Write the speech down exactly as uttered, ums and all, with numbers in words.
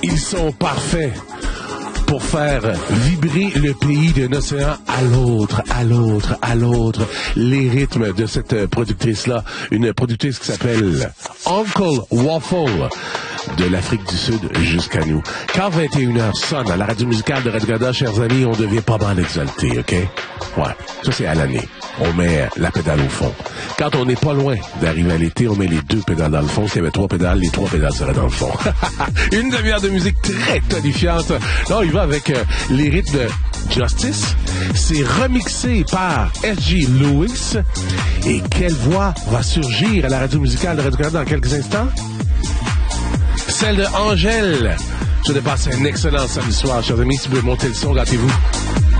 Ils sont parfaits pour faire vibrer le pays d'un océan à l'autre, à l'autre, à l'autre. Les rythmes de cette productrice-là, une productrice qui s'appelle Uncle Waffle, de l'Afrique du Sud jusqu'à nous. Quand vingt et une heures sonne à la radio musicale de Radio-Canada, chers amis, on devient pas mal exalté, OK? Ouais, ça c'est à l'année. On met la pédale au fond. Quand on n'est pas loin d'arriver à l'été, on met les deux pédales dans le fond. S'il y avait trois pédales, les trois pédales seraient dans le fond. Une demi-heure de musique très tonifiante. Là, on y va avec euh, les rythmes de Justice. C'est remixé par S G Lewis. Et quelle voix va surgir à la radio musicale de Radio-Canada dans quelques instants? Celle de Angèle. Je te passe un excellent samedi soir, chers amis. Si vous voulez monter le son, gâtez-vous.